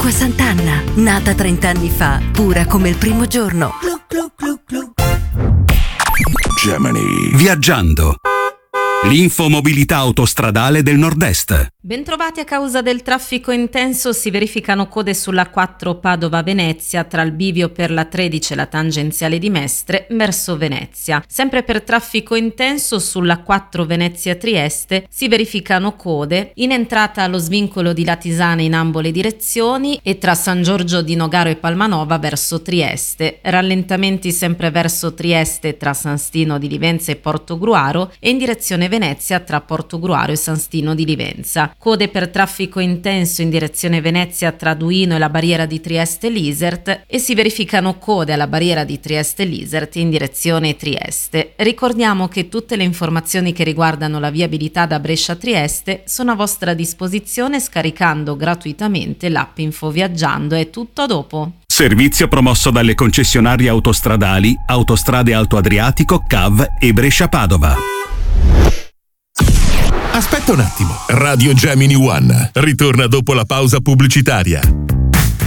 Acqua Sant'Anna, nata 30 anni fa, pura come il primo giorno. Gemini. Viaggiando. L'infomobilità autostradale del Nord-Est. Bentrovati. A causa del traffico intenso si verificano code sulla 4 Padova-Venezia tra il bivio per la 13 e la tangenziale di Mestre verso Venezia. Sempre per traffico intenso sulla 4 Venezia-Trieste si verificano code in entrata allo svincolo di Latisana in ambo le direzioni e tra San Giorgio di Nogaro e Palmanova verso Trieste. Rallentamenti sempre verso Trieste tra San Stino di Livenza e Portogruaro e in direzione Venezia tra Portogruaro e San Stino di Livenza. Code per traffico intenso in direzione Venezia tra Duino e la barriera di Trieste-Lisert e si verificano code alla barriera di Trieste-Lisert in direzione Trieste. Ricordiamo che tutte le informazioni che riguardano la viabilità da Brescia a Trieste sono a vostra disposizione scaricando gratuitamente l'app Infoviaggiando. È tutto, a dopo. Servizio promosso dalle concessionarie autostradali Autostrade Alto Adriatico, CAV e Brescia-Padova. Aspetta un attimo. Radio Gemini One ritorna dopo la pausa pubblicitaria.